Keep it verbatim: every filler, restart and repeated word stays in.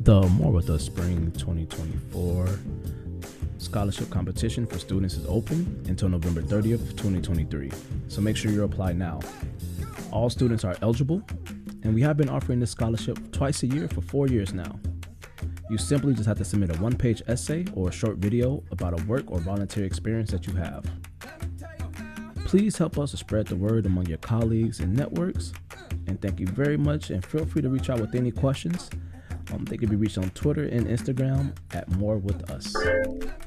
The More With Us Spring twenty twenty-four scholarship competition for students is open until November thirtieth, twenty twenty-three. So make sure you apply now. All students are eligible, and we have been offering this scholarship twice a year for four years now. You simply just have to submit a one-page essay or a short video about a work or volunteer experience that you have. Please help us to spread the word among your colleagues and networks. And thank you very much, and feel free to reach out with any questions. Um, they can be reached on Twitter and Instagram at More With Us.